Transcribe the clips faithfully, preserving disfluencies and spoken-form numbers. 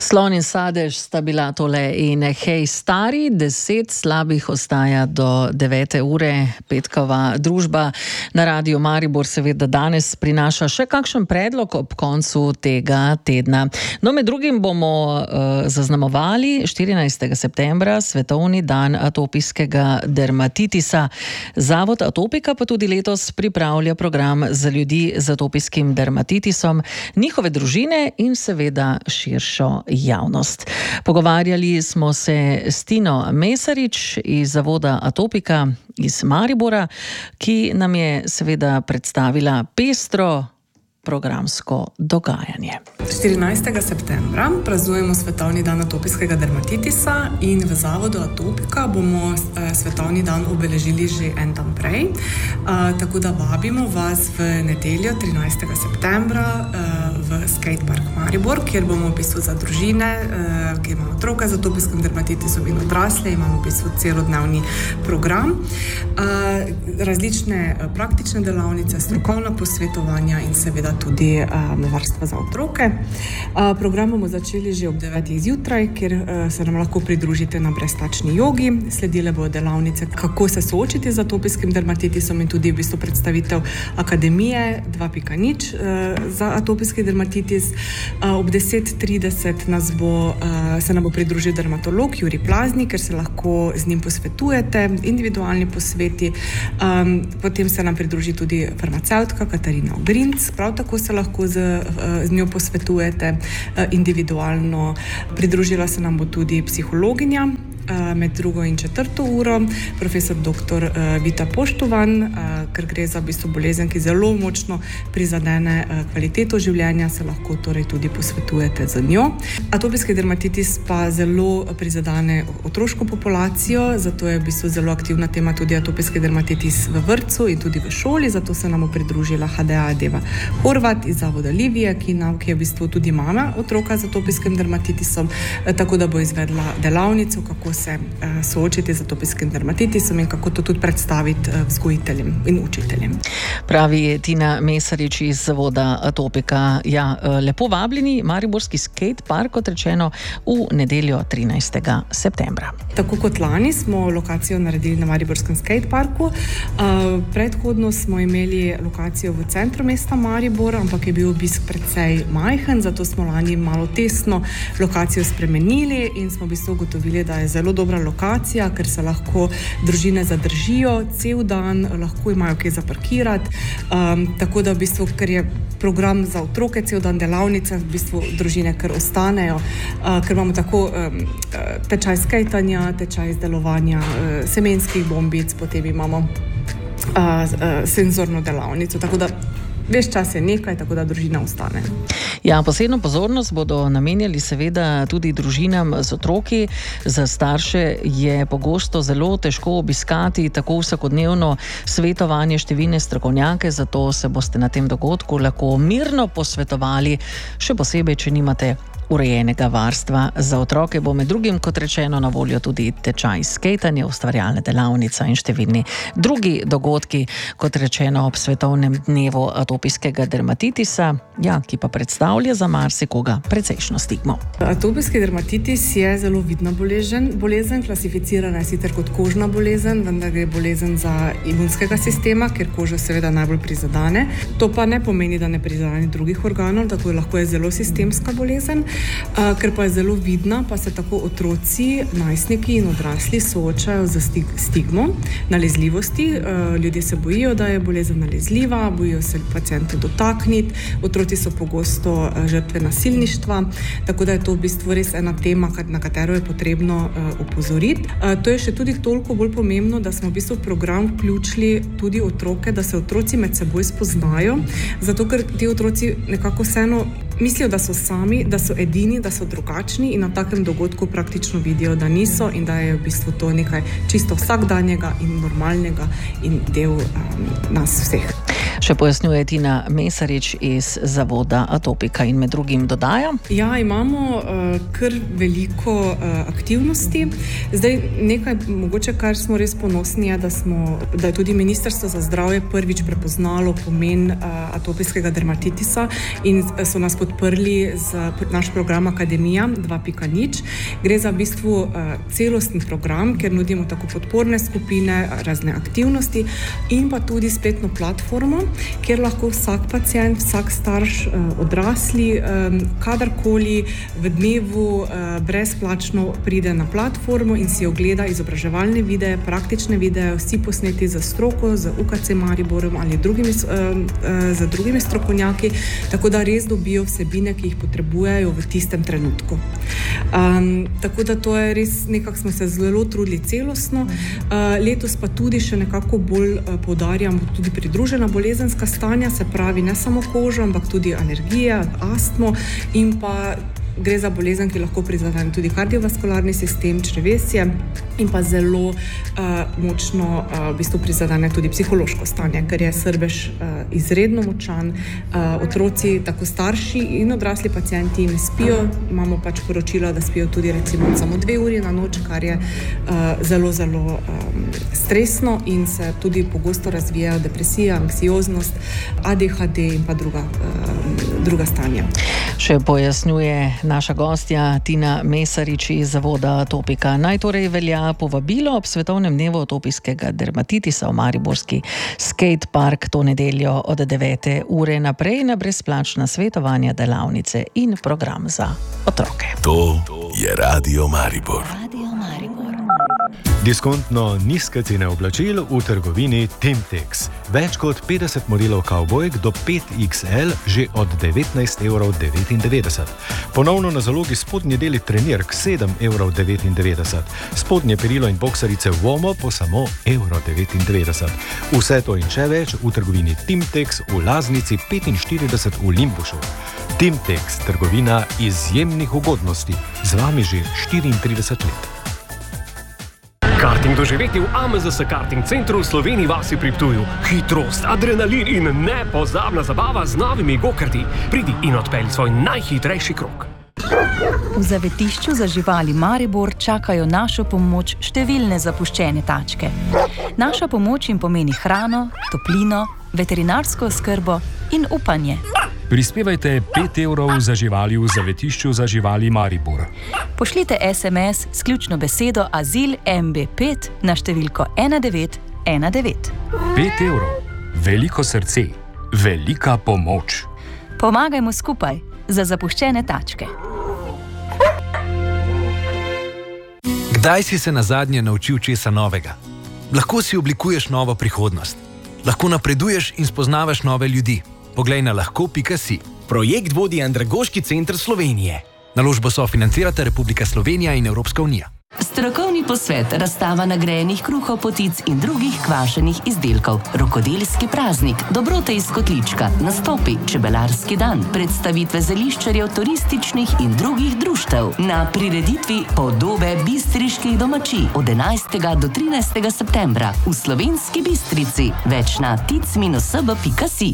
Slon in sadež sta bila tole in hej stari, deset slabih ostaja do devete ure. Petkova družba na Radiu Maribor seveda danes prinaša še kakšen predlog ob koncu tega tedna. No, med drugim bomo uh, zaznamovali štirinajstega septembra, svetovni dan atopijskega dermatitisa. Zavod Atopika pa tudi letos pripravlja program za ljudi z atopijskim dermatitisom, njihove družine in seveda širšo javnost. Pogovarjali smo se s Tino Mesarič iz Zavoda Atopika iz Maribora, ki nam je seveda predstavila pestro programsko dogajanje. štirinajstega septembra praznujemo svetovni dan atopijskega dermatitisa in v Zavodu Atopika bomo svetovni dan obeležili že en dan prej. Tako da vabimo vas v nedeljo trinajstega septembra v Skatepark Maribor, kjer bomo v bistvu za družine, ki imajo otroke z atopijskim dermatitisom in odrasle, imamo v bistvu celodnevni program. Različne praktične delavnice, strokovna posvetovanja in seveda tudi um, varstva za otroke. Uh, program bomo začeli že ob devetih zjutraj, kjer uh, se nam lahko pridružite na brezplačni jogi. Sledile bodo delavnice, kako se soočiti z atopijskim dermatitisom in tudi v bistvu predstavitev akademije dva pika nič uh, za atopijski dermatitis. Uh, ob deset trideset nas bo, uh, se nam bo pridružil dermatolog Jurij Plaznik, ker se lahko z njim posvetujete, individualni posveti. Um, potem se nam pridruži tudi farmacevtka Katarina Ogrinc, prav tako se lahko z, z njo posvetujete individualno. Pridružila se nam bo tudi psihologinja med drugo in četrto uro, profesor doktor Vita Poštovan, ker gre za bistvo bolezen, ki zelo močno prizadene kvaliteto življenja, se lahko torej tudi posvetujete z njo. Atopijski dermatitis pa zelo prizadene otroško populacijo, zato je v bistvu zelo aktivna tema tudi atopijski dermatitis v vrtcu in tudi v šoli, zato se nam bo pridružila H D A Deva Horvat iz Zavoda Livije, ki, nam, ki je v bistvu tudi mama otroka z atopijskim dermatitisom, tako da bo izvedla delavnico, kako se uh, soočiti z atopijskim dermatitisom in kako to tudi predstaviti uh, vzgojiteljem in učiteljem. Pravi Tina Mesarič iz Zavoda Atopika. Ja, lepo vabljeni, Mariborski skatepark, kot rečeno, v nedeljo trinajstega septembra. Tako kot lani smo lokacijo naredili na Mariborskem skateparku. Uh, predhodno smo imeli lokacijo v centru mesta Maribor, ampak je bil obisk precej majhen, zato smo lani malo tesno lokacijo spremenili in smo v bistvu ugotovili, da je zelo dobra lokacija, ker se lahko družine zadržijo cel dan, lahko imajo kje zaparkirati, um, tako da v bistvu, ker je program za otroke cel dan, delavnice, v bistvu družine kar ostanejo, uh, ker imamo tako um, tečaj skejtanja, tečaj izdelovanja uh, semenskih bombic, potem imamo uh, uh, senzorno delavnico, tako da ves čas je nekaj, tako da družina ostane. Ja, posebno pozornost bodo namenjali seveda tudi družinam z otroki. Za starše je pogosto zelo težko obiskati tako vsakodnevno svetovanje številne strokovnjake, zato se boste na tem dogodku lahko mirno posvetovali, še posebej, če nimate urejenega varstva za otroke. Bo med drugim, kot rečeno, na voljo tudi tečaj skejtanja, ustvarjalne delavnice in številni drugi dogodki, kot rečeno, ob svetovnem dnevu atopijskega dermatitisa, ja, ki pa predstavlja za marsikoga precejšno stigmo. Atopijski dermatitis je zelo vidna bolezen, bolezen klasificirana je sicer kot kožna bolezen, vendar je bolezen za imunskega sistema, ker kožo seveda najbolj prizadane. To pa ne pomeni, da ne prizadane drugih organov, tako lahko je zelo sistemska bolezen. Uh, ker pa je zelo vidna, pa se tako otroci, najstniki in odrasli soočajo z stig stigmo nalezljivosti. Uh, ljudje se bojijo, da je bolezen nalezljiva, bojijo se pacienta dotakniti, otroci so pogosto uh, žrtve nasilništva, tako da je to v bistvu res ena tema, na katero je potrebno uh, opozoriti. Uh, to je še tudi toliko bolj pomembno, da smo v bistvu v program vključili tudi otroke, da se otroci med seboj spoznajo, zato ker ti otroci nekako vseeno mislijo, da so sami, da so edini, da so drugačni in na takem dogodku praktično vidijo, da niso in da je v bistvu to nekaj čisto vsakdanjega in normalnega in del um, nas vseh. Še pojasnjuje Tina Mesarič iz Zavoda Atopika in med drugim dodaja. Ja, imamo uh, kar veliko uh, aktivnosti. Zdaj nekaj mogoče, kar smo res ponosni, je, da, smo, da je tudi Ministrstvo za zdravje prvič prepoznalo pomen uh, atopijskega dermatitisa in so nas podprli z naš program Akademija dva pika nič. Gre za v bistvu uh, celostni program, kjer nudimo tako podporne skupine, razne aktivnosti in pa tudi spletno platformo, kjer lahko vsak pacient, vsak starš, uh, odrasli, um, kadarkoli v dnevu uh, brezplačno pride na platformo in si ogleda izobraževalne videe, praktične videe, vsi posneti za stroko, z U K C Mariborom ali drugimi, uh, uh, z drugimi strokovnjaki, tako da res dobijo vsebine, ki jih potrebujejo v tistem trenutku. Um, tako da to je res, nekako smo se zelo trudili celostno. Uh, letos pa tudi še nekako bolj uh, poudarjamo tudi pridružena bolezenska stanja, se pravi ne samo kožo, ampak tudi alergije, astmo in pa gre za bolezen, ki lahko prizadene tudi kardiovaskularni sistem, črevesje in pa zelo uh, močno uh, v bistvu prizadene tudi psihološko stanje, ker je srbež uh, izredno močan. Uh, otroci, tako starši in odrasli pacienti ne spijo, imamo pač poročila, da spijo tudi recimo samo dve uri na noč, kar je uh, zelo, zelo um, stresno in se tudi pogosto razvijajo depresija, anksioznost, A D H D in pa druga, uh, druga stanja. Še pojasnjuje naša gostja Tina Mesarič iz Zavoda Atopika. Naj torej velja povabilo ob Svetovnem dnevu atopijskega dermatitisa v mariborski skate park to nedeljo od devete ure naprej na brezplačna svetovanja, delavnice in program za otroke. To je Radio Maribor. Radio Maribor. Diskontno nizke cene oblačil v trgovini Timtex. Več kot petdeset modelov kavbojk do pet X L že od devetnajst evrov devetindevetdeset. Ponovno na zalogi spodnji deli trenirk sedem evrov devetindevetdeset. Spodnje perilo in boksarice v Omo po samo evro devetindevetdeset. Vse to in še več v trgovini Timtex v Laznici petinštirideset v Limbušu. Timtex, trgovina izjemnih ugodnosti. Z vami že štiriintrideset let. Karting doživeti v A M Z S Karting Centru v Sloveniji vasi pri Ptuju. Hitrost, adrenalin in nepozabna zabava z novimi gokarti. Pridi in odpelji svoj najhitrejši krog. V zavetišču za živali Maribor čakajo našo pomoč številne zapuščene tačke. Naša pomoč jim pomeni hrano, toplino, veterinarsko oskrbo in upanje. Prispevajte pet evrov za živali v zavetišču za živali Maribor. Pošljite es em es s ključno besedo azil M B pet na številko ena devet ena devet. pet evrov. Veliko srce. Velika pomoč. Pomagajmo skupaj za zapuščene tačke. Kdaj si se nazadnje naučil česa novega? Lahko si oblikuješ novo prihodnost. Lahko napreduješ in spoznavaš nove ljudi. Poglej na lahko pika si. Projekt vodi Andragoški center Slovenije. Naložbo sofinancirata Republika Slovenija in Evropska unija. Strokovni posvet, razstava nagrajenih kruhov, potic in drugih kvašenih izdelkov, rokodelski praznik, dobrote iz kotlička, nastopi, čebelarski dan, predstavitve zeliščarjev, turističnih in drugih društev. Na prireditvi Podobe bistriških domačij od enajstega do trinajstega septembra v Slovenski Bistrici. Več na tic s b pika si.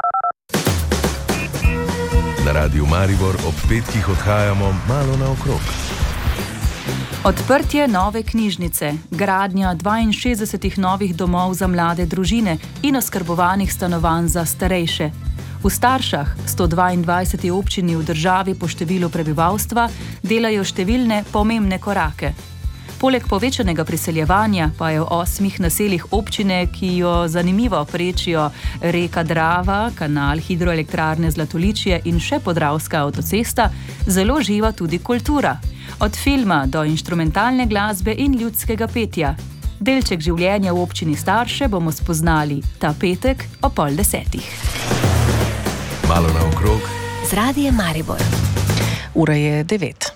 Na Radiu Maribor ob petkih odhajamo malo naokrog. Odprtje nove knjižnice, gradnja dvainšestdesetih novih domov za mlade družine in oskrbovanih stanovanj za starejše. V Staršah, sto dvaindvajseti občini v državi po številu prebivalstva, delajo številne pomembne korake. Poleg povečanega priseljevanja pa je v osmih naseljih občine, ki jo zanimivo prečijo reka Drava, kanal hidroelektrarne Zlatoličje in še Podravska avtocesta, zelo živa tudi kultura. Od filma do inštrumentalne glasbe in ljudskega petja. Delček življenja v občini Starše bomo spoznali ta petek o pol desetih. Malo naokrog z Radiem Maribor. Ura je devet.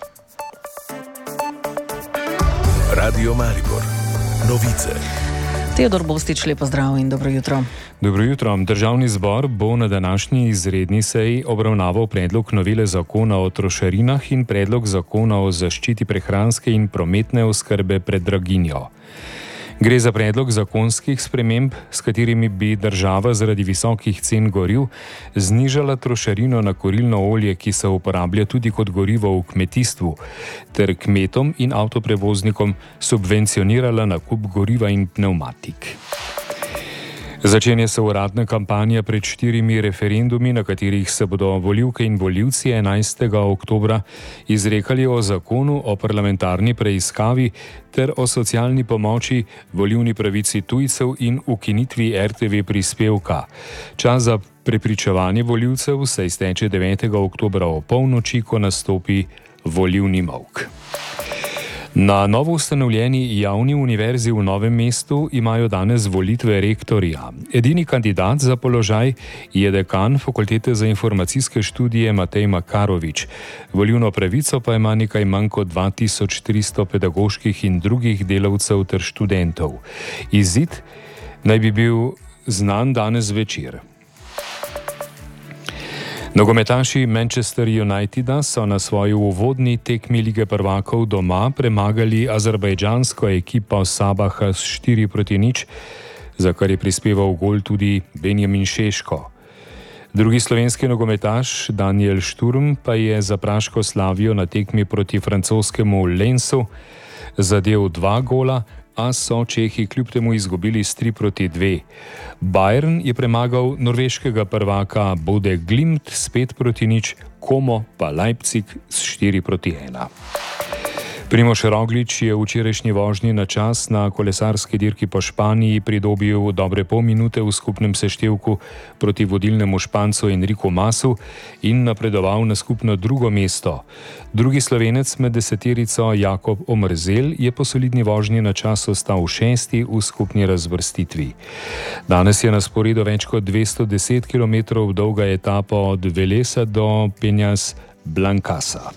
Radio Maribor. Novice. Teodor Bostič, lepo zdrav in dobro jutro. Dobro jutro. Državni zbor bo na današnji izredni seji obravnaval predlog novele zakona o trošarinah in predlog zakona o zaščiti prehranske in prometne oskrbe pred draginjo. Gre za predlog zakonskih sprememb, s katerimi bi država zaradi visokih cen goriv znižala trošarino na kurilno olje, ki se uporablja tudi kot gorivo v kmetijstvu, ter kmetom in avtoprevoznikom subvencionirala nakup goriva in pneumatik. Začenja se uradna kampanja pred štirimi referendumi, na katerih se bodo volivke in volivci enajstega oktobra izrekali o zakonu o parlamentarni preiskavi ter o socialni pomoči, volilni pravici tujcev in ukinitvi er te ve prispevka. Čas za prepričevanje volivcev se izteče devetega oktobra o polnoči, ko nastopi volilni molk. Na novo ustanovljeni javni univerzi v Novem mestu imajo danes volitve rektorja. Edini kandidat za položaj je dekan Fakultete za informacijske študije Matej Makarovič. Volilno pravico pa ima nekaj manj kot dva tisoč tristo pedagoških in drugih delavcev ter študentov. Izid naj bi bil znan danes večer. Nogometaši Manchester Uniteda so na svoji uvodni tekmi Lige prvakov doma premagali azerbajdžansko ekipo Sabaha s štiri proti nič, za kar je prispeval gol tudi Benjamin Šeško. Drugi slovenski nogometaš Daniel Šturm pa je za praško Slavijo na tekmi proti francoskemu Lensu zadel dva gola, a so Čehi kljub temu izgubili s tri proti dve. Bayern je premagal norveškega prvaka Bode Glimt s pet proti nič, Como pa Leipzig s štiri proti ena. Primož Roglič je v včerajšnji vožnji na čas na kolesarski dirki po Španiji pridobil dobre pol minute v skupnem seštevku proti vodilnemu Špancu Enriku Masu in napredoval na skupno drugo mesto. Drugi Slovenec med deseterico Jakob Omrzel je po solidni vožnji na čas ostal šesti v skupni razvrstitvi. Danes je na sporedu več kot dvesto deset kilometrov dolga etapa od Velesa do Peñas Blancasa.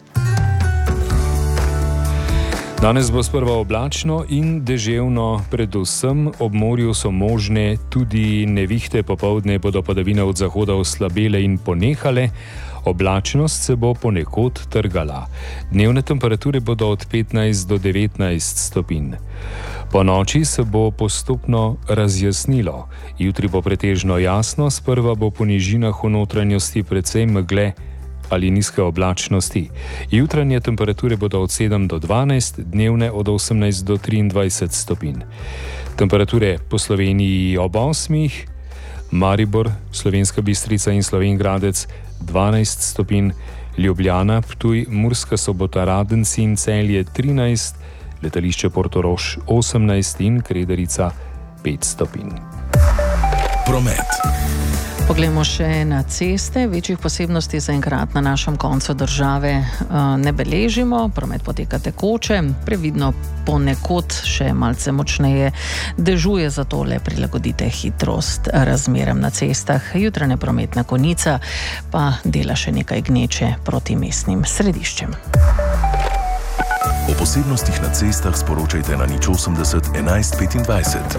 Danes bo sprva oblačno in deževno, predvsem ob morju so možne tudi nevihte, popoldne bodo padavine od zahoda oslabele in ponehale, oblačnost se bo ponekod trgala. Dnevne temperature bodo od petnajst do devetnajst stopinj. Po noči se bo postopno razjasnilo, jutri bo pretežno jasno, sprva bo po nižinah v notranjosti precej megle ali nizke oblačnosti. Jutranje temperature bodo od sedem do dvanajst, dnevne od osemnajst do triindvajset stopinj. Temperature po Sloveniji ob osmih, Maribor, Slovenska Bistrica in Slovenj Gradec dvanajst stopinj, Ljubljana, Ptuj, Murska Sobota, Radenci in Celje trinajst, letališče Portorož osemnajst in Krederica pet stopinj. Promet. Poglejmo še na ceste. Večjih posebnosti zaenkrat na našem koncu države ne beležimo. Promet poteka tekoče, previdno ponekod še malce močneje dežuje, zato le prilagodite hitrost razmeram na cestah. Jutranja prometna konica pa dela še nekaj gneče proti mestnim središčem. O posebnostih na cestah sporočajte na nič osemdeset enajst petindvajset.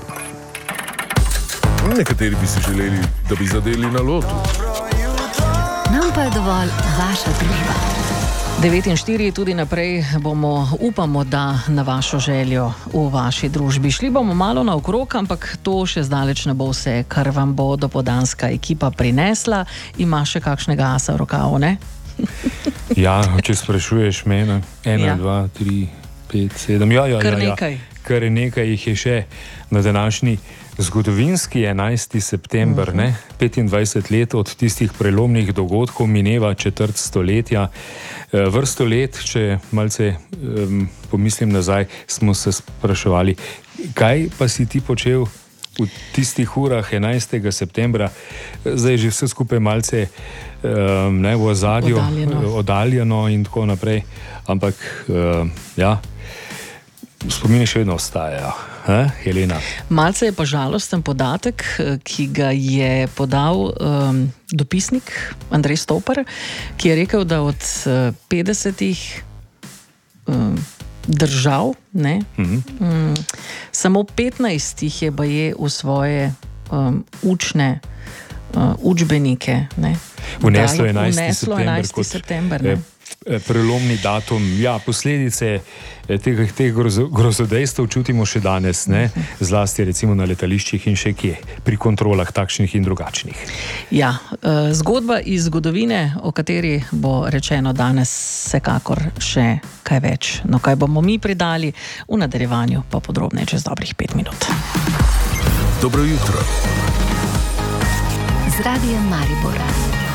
Nekateri bi si želeli, da bi zadeli na lotu. Nam pa je dovolj vaša družba. devet in štiri tudi naprej bomo, upamo, da na vašo željo v vaši družbi. Šli bomo malo naokrog, ampak to še zdaleč ne bo vse, kar vam bo dopoldanska ekipa prinesla. Ima še kakšnega asa v rokavu, ne? Ja, če sprašuješ mene, ena, ja. dva, tri, pet, sedem, ja, ja, kar ja, ja. nekaj. Kar nekaj jih je še na današnji zgodovinski enajsti september, uh-huh. ne? petindvajset let od tistih prelomnih dogodkov mineva četrt stoletja. Vrsto let, če malce um, pomislim nazaj, smo se spraševali, kaj pa si ti počel v tistih urah enajstega septembra. Zdaj je že vse skupaj malce um, ne, v ozadju, oddaljeno. oddaljeno in tako naprej, ampak um, ja, spomini še vedno ostajajo. Eh, Helena? Malce je pa žalosten podatek, ki ga je podal um, dopisnik Andrej Stopar, ki je rekel, da od uh, petdesetih um, držav, ne, mm-hmm. um, samo petnajst jih je baje v svoje um, učne uh, učbenike. Ne, vneslo enajsti september. september ne. prelomni datum. Ja, posledice teh, teh grozo, grozodejstev čutimo še danes, ne? Zlasti recimo na letališčih in še kje, pri kontrolah takšnih in drugačnih. Ja, zgodba iz zgodovine, o kateri bo rečeno danes vsekakor še kaj več. No, kaj bomo mi pridali, v nadaljevanju pa podrobneje čez dobrih pet minut. Dobro jutro. Z Radijem Maribor.